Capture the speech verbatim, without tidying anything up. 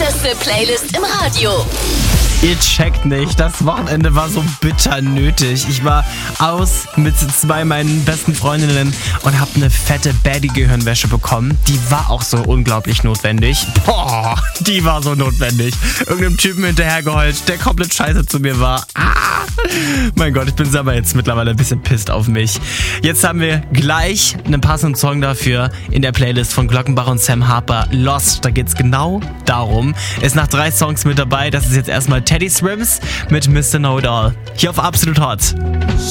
heißeste Playlist im Radio. Ihr checkt nicht, das Wochenende war so bitter nötig. Ich war aus mit zwei meinen besten Freundinnen und habe eine fette Baddie-Gehirnwäsche bekommen. Die war auch so unglaublich notwendig. Boah, die war so notwendig. Irgendeinem Typen hinterhergeheult, der komplett scheiße zu mir war. Ah, mein Gott, ich bin selber jetzt mittlerweile ein bisschen pisst auf mich. Jetzt haben wir gleich einen passenden Song dafür in der Playlist von Glockenbach und Sam Harper, Lost. Da geht's genau darum. Ist nach drei Songs mit dabei. Das ist jetzt erstmal Teddy Swims mit Mister Know It All. Hier auf Absolut Hot.